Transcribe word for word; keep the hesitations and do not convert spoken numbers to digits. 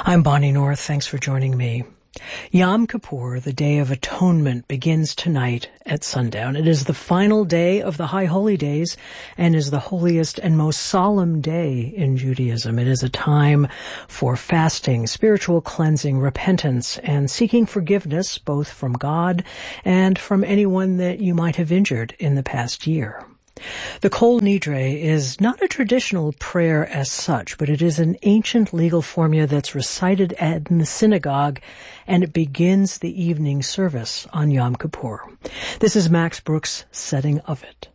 I'm Bonnie North. Thanks for joining me. Yom Kippur, the Day of Atonement, begins tonight at sundown. It is the final day of the High Holy Days and is the holiest and most solemn day in Judaism. It is a time for fasting, spiritual cleansing, repentance, and seeking forgiveness both from God and from anyone that you might have injured in the past year. The Kol Nidre is not a traditional prayer as such, but it is an ancient legal formula that's recited in the synagogue, and it begins the evening service on Yom Kippur. This is Max Brooks' setting of it.